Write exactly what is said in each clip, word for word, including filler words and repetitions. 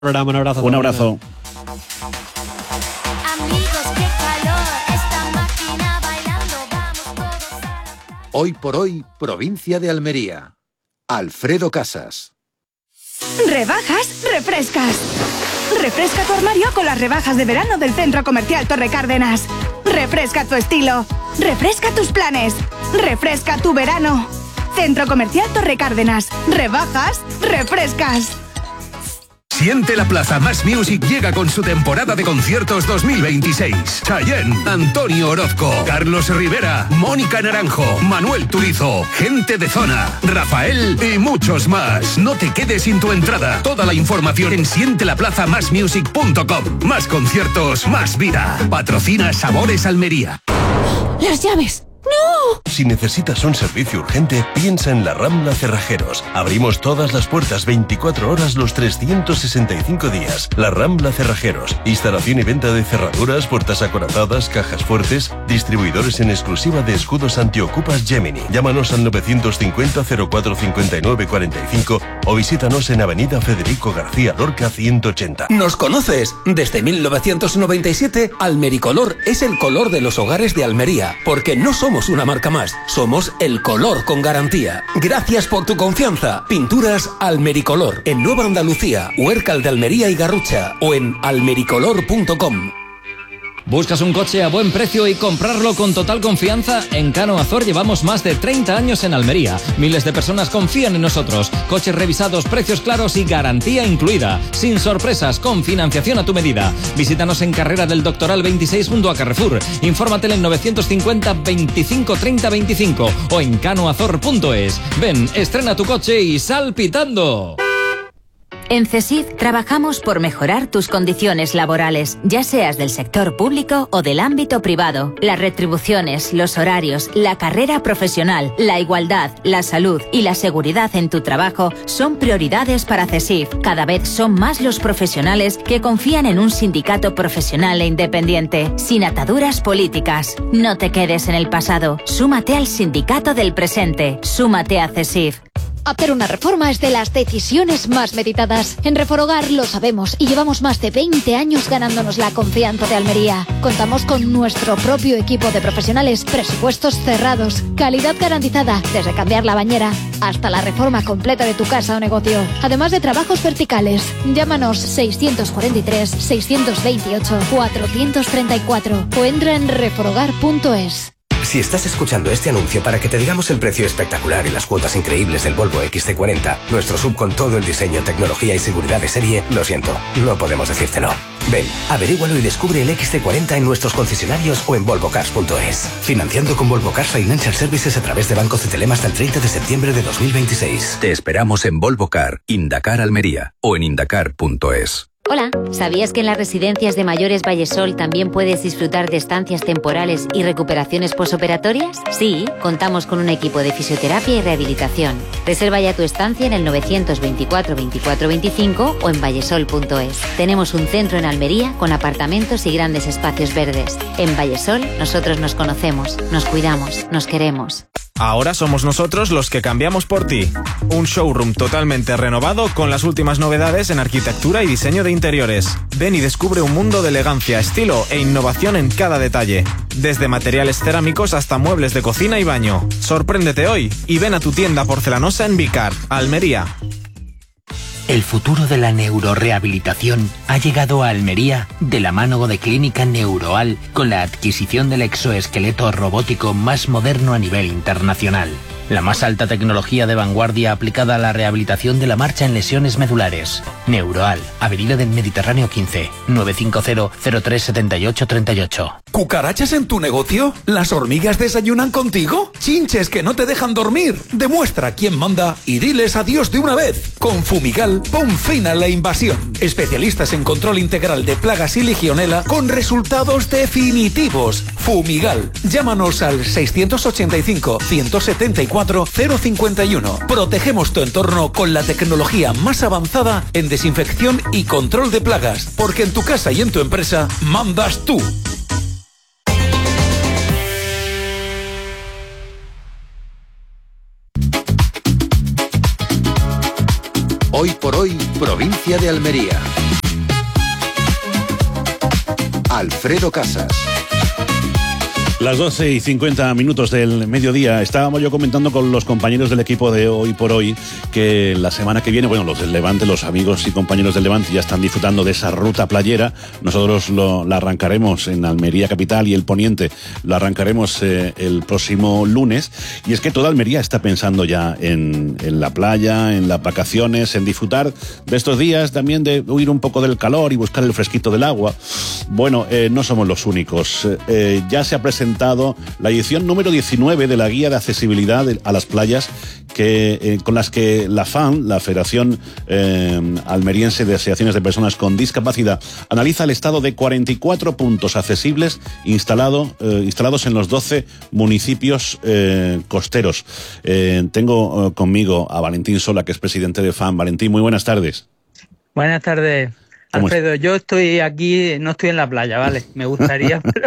Programa, un abrazo. Un abrazo. Hoy por hoy, provincia de Almería. Alfredo Casas. Rebajas, refrescas. Refresca tu armario con las rebajas de verano del Centro Comercial Torre Cárdenas. Refresca tu estilo. Refresca tus planes. Refresca tu verano. Centro Comercial Torre Cárdenas. Rebajas, refrescas. Siente la Plaza Más Music llega con su temporada de conciertos dos mil veintiséis. Chayanne, Antonio Orozco, Carlos Rivera, Mónica Naranjo, Manuel Turizo, Gente de Zona, Rafael y muchos más. No te quedes sin tu entrada. Toda la información en siente la plaza más music punto com. Más conciertos, más vida. Patrocina Sabores Almería. ¡Las llaves! ¡No! Si necesitas un servicio urgente, piensa en La Rambla Cerrajeros. Abrimos todas las puertas veinticuatro horas los trescientos sesenta y cinco días. La Rambla Cerrajeros. Instalación y venta de cerraduras, puertas acorazadas, cajas fuertes. Distribuidores en exclusiva de escudos antiocupas Gemini. Llámanos al novecientos cincuenta cero cuatro cincuenta y nueve cuarenta y cinco o visítanos en Avenida Federico García Lorca ciento ochenta. ¿Nos conoces? Desde mil novecientos noventa y siete, Almericolor es el color de los hogares de Almería, porque no somos una marca más, somos el color con garantía. Gracias por tu confianza. Pinturas Almericolor, en Nueva Andalucía, Huércal de Almería y Garrucha, o en almericolor punto com. ¿Buscas un coche a buen precio y comprarlo con total confianza? En Cano Azor llevamos más de treinta años en Almería. Miles de personas confían en nosotros. Coches revisados, precios claros y garantía incluida. Sin sorpresas, con financiación a tu medida. Visítanos en Carrera del Doctoral veintiséis junto a Carrefour. Infórmate en novecientos cincuenta veinticinco treinta veinticinco o en canoazor punto es. Ven, estrena tu coche y sal pitando. En CESIF trabajamos por mejorar tus condiciones laborales, ya seas del sector público o del ámbito privado. Las retribuciones, los horarios, la carrera profesional, la igualdad, la salud y la seguridad en tu trabajo son prioridades para CESIF. Cada vez son más los profesionales que confían en un sindicato profesional e independiente, sin ataduras políticas. No te quedes en el pasado. Súmate al sindicato del presente. Súmate a CESIF. Hacer una reforma es de las decisiones más meditadas. En Reforogar lo sabemos y llevamos más de veinte años ganándonos la confianza de Almería. Contamos con nuestro propio equipo de profesionales, presupuestos cerrados, calidad garantizada, desde cambiar la bañera hasta la reforma completa de tu casa o negocio. Además de trabajos verticales. Llámanos seiscientos cuarenta y tres, seiscientos veintiocho, cuatrocientos treinta y cuatro o entra en reforogar punto es. Si estás escuchando este anuncio para que te digamos el precio espectacular y las cuotas increíbles del Volvo equis ce cuarenta, nuestro sub con todo el diseño, tecnología y seguridad de serie, lo siento, no podemos decírtelo. Ven, averígualo y descubre el equis ce cuarenta en nuestros concesionarios o en volvo cars punto es. Financiando con Volvo Cars Financial Services a través de Banco Cetelem hasta el treinta de septiembre de dos mil veintiséis. Te esperamos en Volvo Car, Indacar Almería o en indacar punto es. Hola, ¿sabías que en las residencias de mayores Vallesol también puedes disfrutar de estancias temporales y recuperaciones posoperatorias? Sí, contamos con un equipo de fisioterapia y rehabilitación. Reserva ya tu estancia en el novecientos veinticuatro veinticuatro veinticinco o en vallesol punto es. Tenemos un centro en Almería con apartamentos y grandes espacios verdes. En Vallesol nosotros nos conocemos, nos cuidamos, nos queremos. Ahora somos nosotros los que cambiamos por ti. Un showroom totalmente renovado con las últimas novedades en arquitectura y diseño de interiores. Ven y descubre un mundo de elegancia, estilo e innovación en cada detalle. Desde materiales cerámicos hasta muebles de cocina y baño. Sorpréndete hoy y ven a tu tienda porcelanosa en Vicar, Almería. El futuro de la neurorehabilitación ha llegado a Almería de la mano de Clínica Neuroal con la adquisición del exoesqueleto robótico más moderno a nivel internacional. La más alta tecnología de vanguardia aplicada a la rehabilitación de la marcha en lesiones medulares. Neuroal, Avenida del Mediterráneo quince, nueve cinco cero, cero tres siete ocho tres ocho. ¿Cucarachas en tu negocio? ¿Las hormigas desayunan contigo? ¿Chinches que no te dejan dormir? Demuestra quién manda y diles adiós de una vez. Con Fumigal, pon fin a la invasión. Especialistas en control integral de plagas y legionela con resultados definitivos. Fumigal. Llámanos al seiscientos ochenta y cinco, ciento setenta y cuatro, cero cincuenta y uno. Protegemos tu entorno con la tecnología más avanzada en desinfección y control de plagas. Porque en tu casa y en tu empresa mandas tú. Hoy por hoy, provincia de Almería. Alfredo Casas. Las doce y cincuenta minutos del mediodía. Estábamos yo comentando con los compañeros del equipo de Hoy por Hoy que la semana que viene, bueno, los del Levante, los amigos y compañeros del Levante ya están disfrutando de esa ruta playera. Nosotros lo, la arrancaremos en Almería Capital y el Poniente lo arrancaremos eh, el próximo lunes. Y es que toda Almería está pensando ya en, en la playa, en las vacaciones, en disfrutar de estos días, también de huir un poco del calor y buscar el fresquito del agua. Bueno, eh, no somos los únicos. Eh, ya se ha presentado la edición número diecinueve de la Guía de Accesibilidad a las Playas que, eh, con las que la FAN, la Federación eh, Almeriense de Asociaciones de Personas con Discapacidad, analiza el estado de cuarenta y cuatro puntos accesibles instalado, eh, instalados en los doce municipios eh, costeros. Eh, tengo eh, conmigo a Valentín Sola, que es presidente de FAN. Valentín, muy buenas tardes. Buenas tardes. Alfredo, yo estoy aquí, no estoy en la playa, ¿vale? Me gustaría, pero...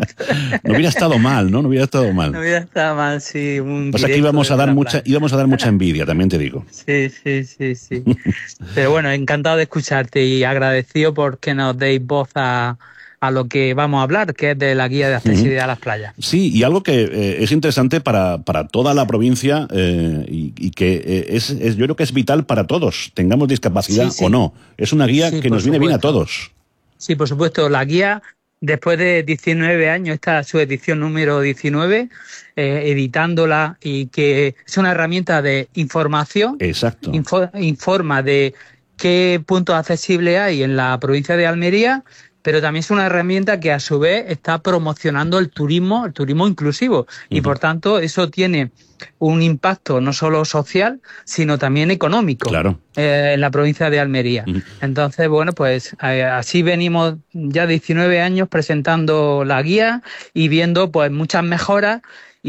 No hubiera estado mal, ¿no? No hubiera estado mal. No hubiera estado mal, sí. Un Pasa que íbamos a dar mucha, íbamos a dar mucha envidia, también te digo. Sí, sí, sí, sí. Pero bueno, encantado de escucharte y agradecido porque nos deis voz a, a lo que vamos a hablar, que es de la Guía de Accesibilidad uh-huh. a las Playas. Sí, y algo que eh, es interesante para, para toda la provincia eh, y, y que eh, es, es, yo creo que es vital para todos, tengamos discapacidad sí, sí. o no. Es una guía sí, que nos viene supuesto. bien a todos. Sí, por supuesto. La guía, después de diecinueve años, esta es su edición número diecinueve, eh, editándola, y que es una herramienta de información. Exacto. Info, informa de qué puntos accesibles hay en la provincia de Almería, pero también es una herramienta que a su vez está promocionando el turismo, el turismo inclusivo. Y uh-huh. por tanto eso tiene un impacto no solo social, sino también económico claro. eh, en la provincia de Almería. Uh-huh. Entonces, bueno, pues eh, así venimos ya diecinueve años presentando la guía y viendo pues muchas mejoras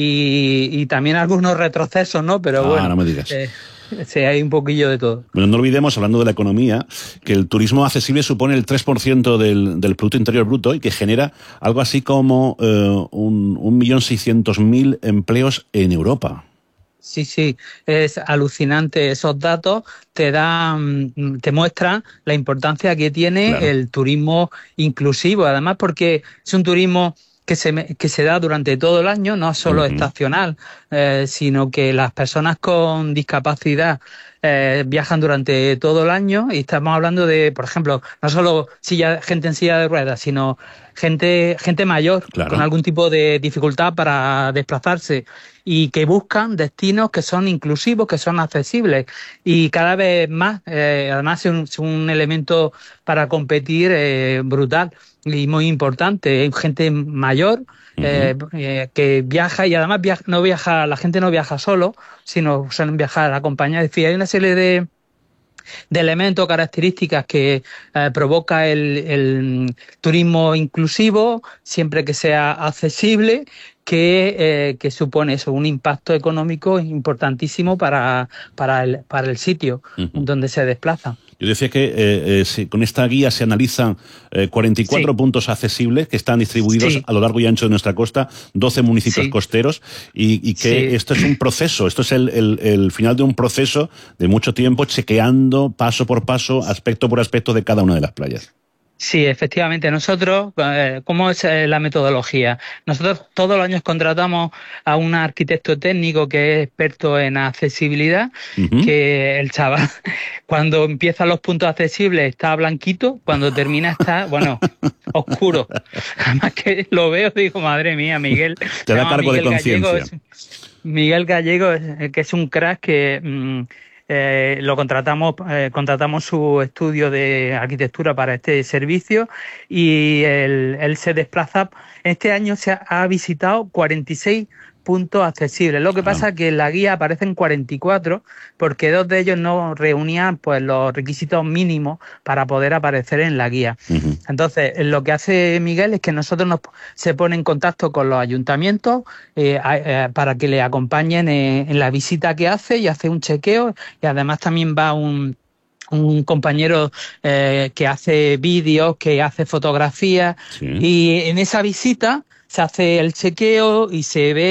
y, y también algunos retrocesos, ¿no? Pero ah, bueno. No me digas. Eh, Sí, hay un poquillo de todo. Bueno, no olvidemos, hablando de la economía, que el turismo accesible supone el tres por ciento del, del Producto Interior Bruto y que genera algo así como eh, un, un millón seiscientos mil empleos en Europa. Sí, sí, es alucinante esos datos, te dan, te muestran la importancia que tiene claro. el turismo inclusivo, además porque es un turismo que se, que se da durante todo el año, no solo uh-huh. estacional, eh, sino que las personas con discapacidad eh, viajan durante todo el año, y estamos hablando de, por ejemplo, no solo silla, gente en silla de ruedas, sino gente, gente mayor claro. con algún tipo de dificultad para desplazarse y que buscan destinos que son inclusivos, que son accesibles, y cada vez más, eh, además es un, es un elemento para competir eh, brutal y muy importante. Hay gente mayor uh-huh. eh, eh, que viaja, y además viaja, no viaja, la gente no viaja solo, sino suelen viajar acompañados. Es decir, hay una serie de de elementos, características que eh, provoca el, el turismo inclusivo, siempre que sea accesible, que, eh, que supone eso, un impacto económico importantísimo para, para, el, para el sitio uh-huh. donde se desplaza. Yo decía que eh, eh, si, con esta guía se analizan eh, cuarenta y cuatro sí. puntos accesibles que están distribuidos sí. a lo largo y ancho de nuestra costa, doce municipios sí. costeros, y, y que sí. esto es un proceso, esto es el, el, el final de un proceso de mucho tiempo, chequeando paso por paso, aspecto por aspecto de cada una de las playas. Sí, efectivamente. Nosotros, eh, ¿cómo es eh, la metodología? Nosotros todos los años contratamos a un arquitecto técnico que es experto en accesibilidad, uh-huh. que el chaval, cuando empiezan los puntos accesibles está blanquito, cuando termina está, bueno, oscuro. Además que lo veo y digo, madre mía, Miguel. Te da cargo de conciencia. Miguel Gallego, que es un crack que... Mmm, Eh, lo contratamos, eh, contratamos su estudio de arquitectura para este servicio, y él, él se desplaza. Este año se ha, ha visitado cuarenta y seis puntos accesibles. Lo que pasa es que en la guía aparecen cuarenta y cuatro porque dos de ellos no reunían pues los requisitos mínimos para poder aparecer en la guía. Uh-huh. Entonces, lo que hace Miguel es que nosotros nos se pone en contacto con los ayuntamientos eh, eh, para que le acompañen eh, en la visita que hace, y hace un chequeo, y además también va un un compañero eh, que hace vídeos, que hace fotografías, sí. y en esa visita se hace el chequeo y se ve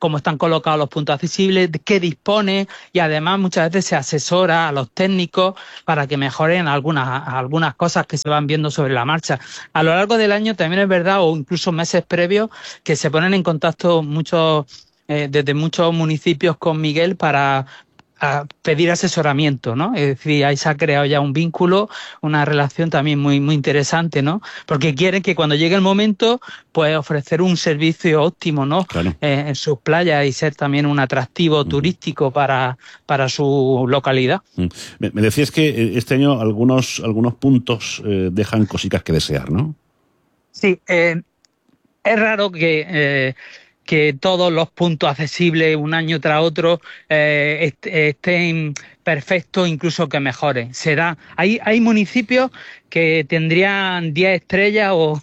cómo están colocados los puntos accesibles, de qué dispone, y además muchas veces se asesora a los técnicos para que mejoren algunas, algunas cosas que se van viendo sobre la marcha. A lo largo del año también es verdad, o incluso meses previos, que se ponen en contacto muchos, eh, desde muchos municipios con Miguel para a pedir asesoramiento, ¿no? Es decir, ahí se ha creado ya un vínculo, una relación también muy muy interesante, ¿no? Porque quieren que cuando llegue el momento, pues ofrecer un servicio óptimo, ¿no? Claro. Eh, en sus playas y ser también un atractivo mm. turístico para, para su localidad. Mm. Me, me decías que este año algunos, algunos puntos eh, dejan cositas que desear, ¿no? Sí, eh, es raro que... Eh, que todos los puntos accesibles un año tras otro eh, est estén perfectos, incluso que mejoren. Se da, hay, hay municipios que tendrían diez estrellas o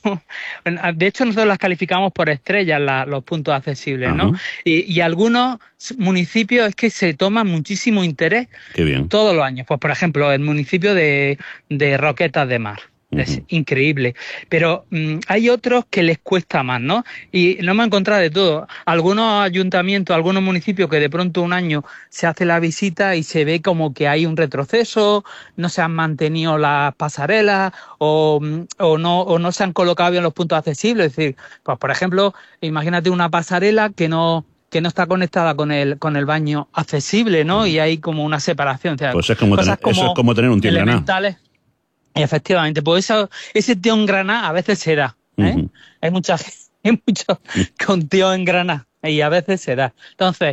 de hecho nosotros las calificamos por estrellas la, los puntos accesibles, ¿no? Y, y algunos municipios es que se toman muchísimo interés. Qué bien. Todos los años. Pues por ejemplo, el municipio de, de Roquetas de Mar. Es uh-huh. increíble, pero mmm, hay otros que les cuesta más, ¿no? Y no hemos encontrado de todo. Algunos ayuntamientos, algunos municipios que de pronto un año se hace la visita y se ve como que hay un retroceso, no se han mantenido las pasarelas o, o, no, o no se han colocado bien los puntos accesibles. Es decir, pues por ejemplo, imagínate una pasarela que no... que no está conectada con el con el baño accesible, ¿no? Y hay como una separación. O sea, pues es como, tener, como eso es como tener un tío en granada. Efectivamente, pues eso, ese tío en granada a veces se da, ¿eh? Uh-huh. Hay mucha hay muchos con tío en granada y a veces se da. Entonces,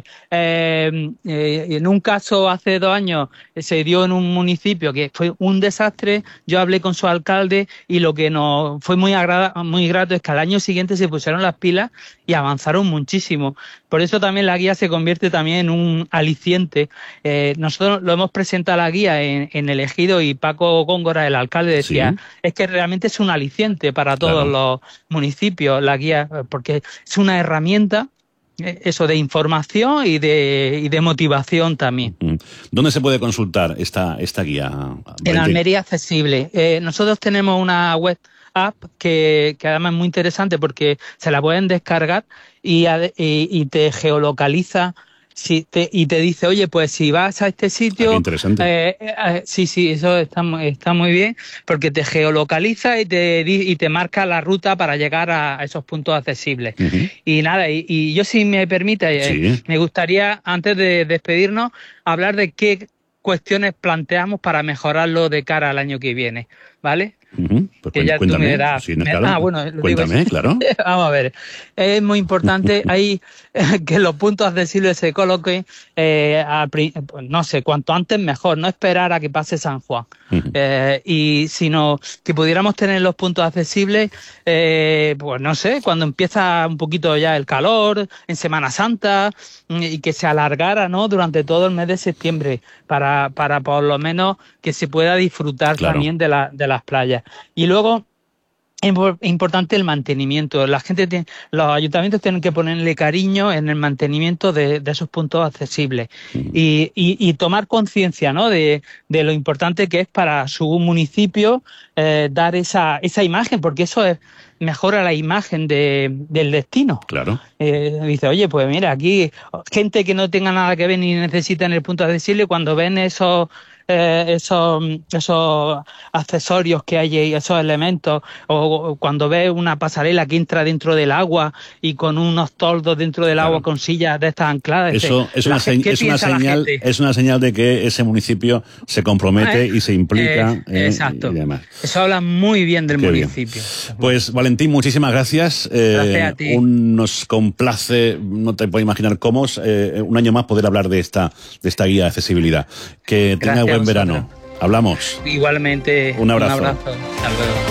eh, eh, en un caso hace dos años se dio en un municipio que fue un desastre. Yo hablé con su alcalde y lo que nos fue muy agrada, muy grato es que al año siguiente se pusieron las pilas y avanzaron muchísimo. Por eso también la guía se convierte también en un aliciente. Eh, nosotros lo hemos presentado la guía en, en el Ejido y Paco Góngora, el alcalde, decía, ¿sí? Es que realmente es un aliciente para todos claro. los municipios, la guía, porque es una herramienta eso de información y de, y de motivación también. ¿Dónde se puede consultar esta, esta guía? En Almería Accesible. Eh, nosotros tenemos una web app que, que además es muy interesante porque se la pueden descargar y, y, y te geolocaliza. Sí, te, y te dice, oye, pues si vas a este sitio... Ah, interesante. Eh, eh, sí, sí, eso está, está muy bien, porque te geolocaliza y te, y te marca la ruta para llegar a esos puntos accesibles. Uh-huh. Y nada, y, y yo si me permite, sí. eh, me gustaría, antes de despedirnos, hablar de qué cuestiones planteamos para mejorarlo de cara al año que viene, ¿vale? Uh-huh. Pues que ya cuéntame, tú me das, sí, me, claro. ah, bueno, lo cuéntame, digo, claro. Vamos a ver, es muy importante ahí que los puntos accesibles se coloquen, eh, a, no sé, cuanto antes mejor, no esperar a que pase San Juan, uh-huh. eh, y sino que pudiéramos tener los puntos accesibles, eh, pues no sé, cuando empieza un poquito ya el calor, en Semana Santa, y que se alargara, ¿no?, durante todo el mes de septiembre, para, para por lo menos que se pueda disfrutar claro. también de, la, de las playas. Y luego, es importante el mantenimiento. La gente tiene, los ayuntamientos tienen que ponerle cariño en el mantenimiento de, de esos puntos accesibles uh-huh. y, y, y tomar conciencia, ¿no?, de, de lo importante que es para su municipio eh, dar esa, esa imagen, porque eso es, mejora la imagen de, del destino. Claro. Eh, dice, oye, pues mira, aquí gente que no tenga nada que ver ni necesita en el punto accesible, cuando ven esos Eh, esos, esos accesorios que hay y esos elementos, o, o cuando ves una pasarela que entra dentro del agua y con unos toldos dentro del claro. agua con sillas de estas ancladas. Eso es una, se, es, una señal, es una señal de que ese municipio se compromete eh, y se implica. Eh, eh, exacto. Y demás. Eso habla muy bien del Qué municipio. Bien. Pues Valentín, muchísimas gracias. Eh, gracias a ti. Un, nos complace, no te puedes imaginar cómo, eh, un año más poder hablar de esta, de esta guía de accesibilidad. Que tenga buen verano. Hablamos. Igualmente. Un abrazo. Un abrazo. Hasta luego.